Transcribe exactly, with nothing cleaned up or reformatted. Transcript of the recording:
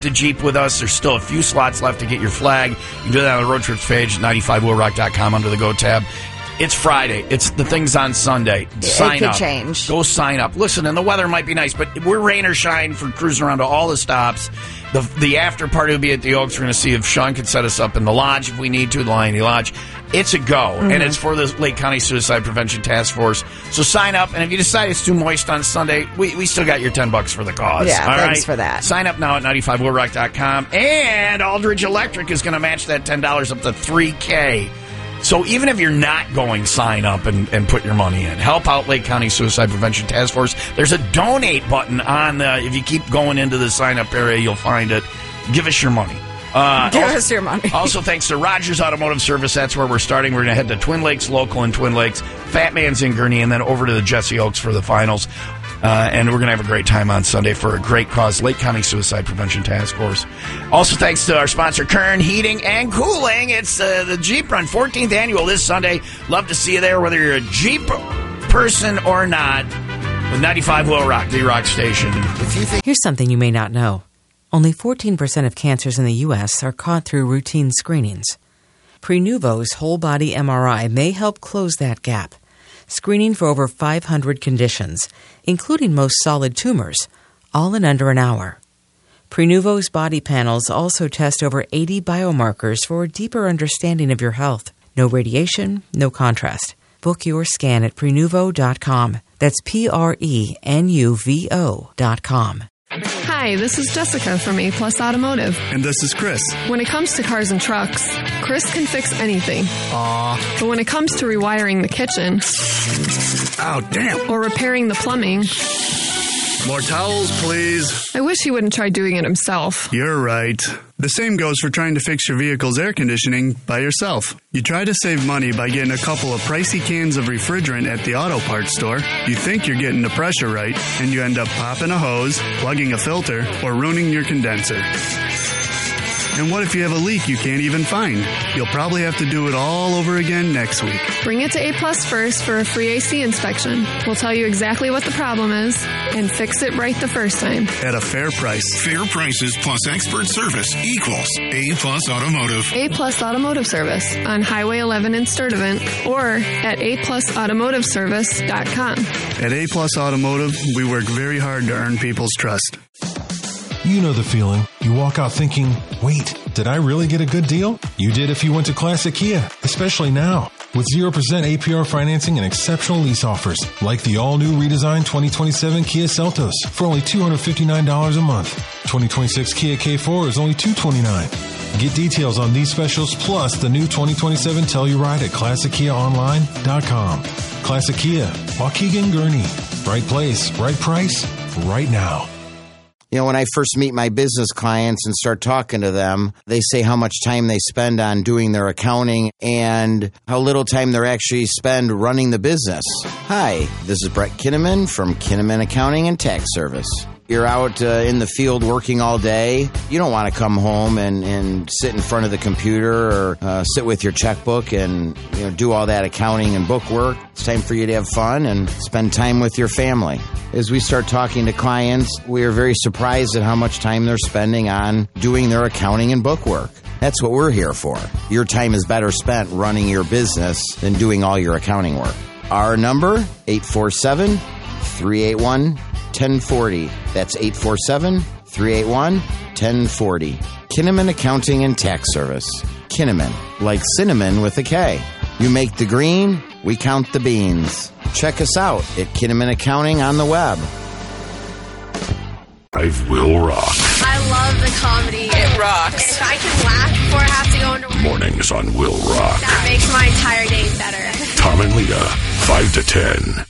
the Jeep with us. There's still a few slots left to get your flag. You can do that on the road trips page, ninety-five will rock dot com under the Go tab. It's Friday. It's the thing's on Sunday. Sign it could up. change. Go sign up. Listen, and the weather might be nice, but we're rain or shine for cruising around to all the stops. The the after party will be at the Oaks. We're going to see if Sean can set us up in the lodge if we need to, the Liony Lodge. It's a go, mm-hmm. and it's for the Lake County Suicide Prevention Task Force. So sign up, and if you decide it's too moist on Sunday, we, we still got your ten bucks for the cause. Yeah, all thanks right? for that. Sign up now at ninety-five will rock dot com, and Aldridge Electric is going to match that ten dollars up to three K. So even if you're not going, sign up and, and put your money in. Help out Lake County Suicide Prevention Task Force. There's a donate button on the, if you keep going into the sign-up area, you'll find it. Give us your money. Uh, Give also, us your money. Also, thanks to Rogers Automotive Service. That's where we're starting. We're going to head to Twin Lakes Local in Twin Lakes, Fat Man's in Gurnee, and then over to the Jesse Oaks for the finals. Uh, and we're going to have a great time on Sunday for a great cause, Lake County Suicide Prevention Task Force. Also, thanks to our sponsor, Kern Heating and Cooling. It's uh, the Jeep Run, fourteenth annual this Sunday. Love to see you there, whether you're a Jeep person or not. With ninety-five Will Rock, the rock station. If you think- Here's something you may not know. Only fourteen percent of cancers in the U S are caught through routine screenings. Prenuvo's whole-body M R I may help close that gap, screening for over five hundred conditions, including most solid tumors, all in under an hour. Prenuvo's body panels also test over eighty biomarkers for a deeper understanding of your health. No radiation, no contrast. Book your scan at prenuvo dot com. That's P R E N U V O dot com. Hi, this is Jessica from A Plus Automotive. And this is Chris. When it comes to cars and trucks, Chris can fix anything. Aww. But when it comes to rewiring the kitchen... Oh, damn. Or repairing the plumbing... More towels, please. I wish he wouldn't try doing it himself. You're right. The same goes for trying to fix your vehicle's air conditioning by yourself. You try to save money by getting a couple of pricey cans of refrigerant at the auto parts store. You think you're getting the pressure right, and you end up popping a hose, plugging a filter, or ruining your condenser. And what if you have a leak you can't even find? You'll probably have to do it all over again next week. Bring it to A Plus first for a free A C inspection. We'll tell you exactly what the problem is and fix it right the first time. At a fair price. Fair prices plus expert service equals A Plus Automotive. A Plus Automotive Service on Highway eleven in Sturtevant or at a plus automotive service dot com. At A Plus Automotive, we work very hard to earn people's trust. You know the feeling. You walk out thinking, wait, did I really get a good deal? You did if you went to Classic Kia, especially now. With zero percent A P R financing and exceptional lease offers, like the all-new redesigned twenty twenty-seven Kia Seltos for only two hundred fifty-nine dollars a month. twenty twenty-six Kia K four is only two hundred twenty-nine dollars. Get details on these specials plus the new twenty twenty-seven Telluride at classic kia online dot com. Classic Kia, Waukegan, Gurnee. Right place, right price, right now. You know, when I first meet my business clients and start talking to them, they say how much time they spend on doing their accounting and how little time they actually spend running the business. Hi, this is Brett Kinnaman from Kinnaman Accounting and Tax Service. You're out uh, in the field working all day. You don't want to come home and, and sit in front of the computer or uh, sit with your checkbook and you know do all that accounting and book work. It's time for you to have fun and spend time with your family. As we start talking to clients, we are very surprised at how much time they're spending on doing their accounting and book work. That's what we're here for. Your time is better spent running your business than doing all your accounting work. Our number, eight four seven, three eight one, one oh four oh. That's eight four seven, three eight one, one oh four oh. Kinnaman Accounting and Tax Service. Kinnaman, like cinnamon with a K. You make the green, we count the beans. Check us out at Kinnaman Accounting on the web. I will rock. I love the comedy. It rocks. If I can laugh before I have to go into work. Mornings on Will Rock. That makes my entire day better. Tom and Leah, five to ten.